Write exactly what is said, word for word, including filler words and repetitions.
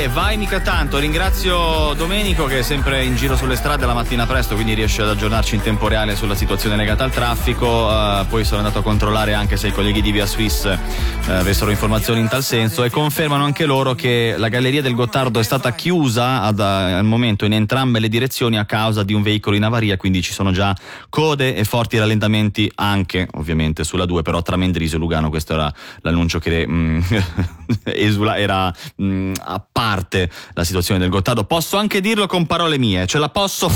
E vai mica tanto, ringrazio Domenico che è sempre in giro sulle strade la mattina presto, quindi riesce ad aggiornarci in tempo reale sulla situazione legata al traffico. Uh, poi sono andato a controllare anche se i colleghi di Via Swiss uh, avessero informazioni in tal senso e confermano anche loro che la galleria del Gottardo è stata chiusa ad, al momento in entrambe le direzioni a causa di un veicolo in avaria, quindi ci sono già code e forti rallentamenti anche ovviamente sulla due, però tra Mendrisio e Lugano. Questo era l'annuncio che mh, esula, era mh, a parte la situazione del Gottardo. Posso anche dirlo con parole mie, ce la posso